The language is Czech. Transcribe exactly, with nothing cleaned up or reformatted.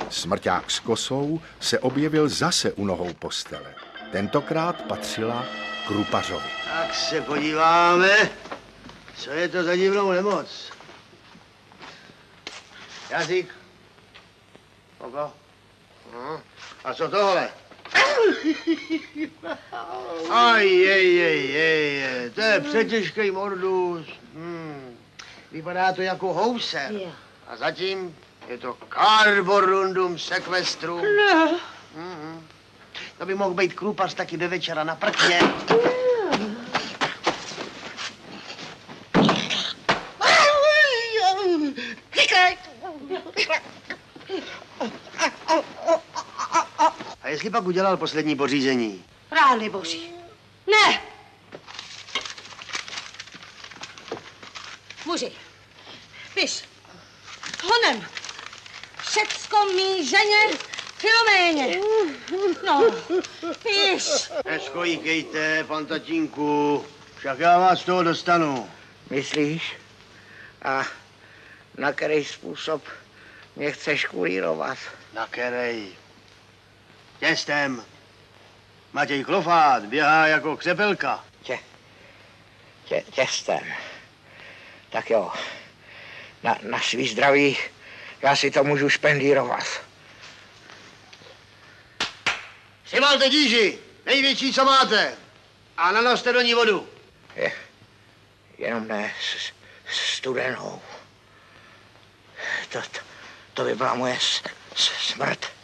Smrťák s kosou se objevil zase u nohou postele. Tentokrát patřila Krupařovi. Tak se podíváme, co je to za divnou nemoc. Jazyk. Oko. Aha. A co tohle? Aj, jej, jej, jej, to je přetěžkej mordus. Hmm. Vypadá to jako house. A zatím je to Carborundum sequestrum. Ne. Mm-hmm. To by mohl být Krupař taky do večera na prkně. A jestli pak udělal poslední pořízení? Ráli boží. Ne! Muži, piš. Honem. Všecko mý ženě Filoméně. No, piš. Neskojkejte, pan tatínku. Však já vás z toho dostanu. Myslíš? A na který způsob mě chceš kulírovat? Na kerej. Těstem. Matěj Klofát běhá jako křepelka. Tě, tě, těstem. Tak jo. Na, na svý zdraví já si to můžu špendírovat. Přivalte díži, největší, co máte. A nanoste do ní vodu. Je, jenom ne s, studenou. To, to, to by byla moje s, s, smrt.